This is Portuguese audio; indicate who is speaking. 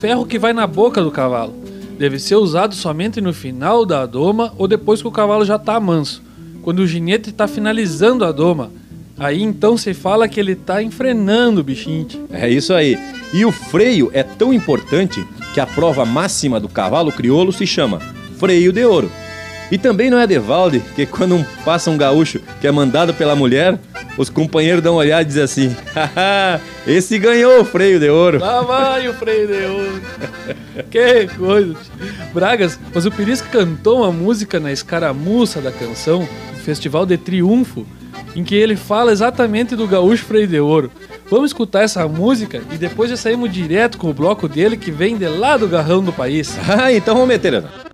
Speaker 1: ferro que vai na boca do cavalo. Deve ser usado somente no final da doma ou depois que o cavalo já tá manso, quando o ginete está finalizando a doma. Aí então se fala que ele tá enfrenando o bichinho.
Speaker 2: É isso aí. E o freio é tão importante que a prova máxima do cavalo crioulo se chama freio de ouro. E também não é de valde que quando passa um gaúcho que é mandado pela mulher, os companheiros dão uma olhada e dizem assim: haha, esse ganhou o freio de ouro.
Speaker 1: Lá vai o freio de ouro. Que coisa. Bragas, mas o Pirisca cantou uma música na escaramuça da canção, no Festival de Triunfo, em que ele fala exatamente do gaúcho freio de ouro. Vamos escutar essa música e depois já saímos direto com o bloco dele que vem de lá do garrão do país.
Speaker 2: Ah, então vamos meter, Ana.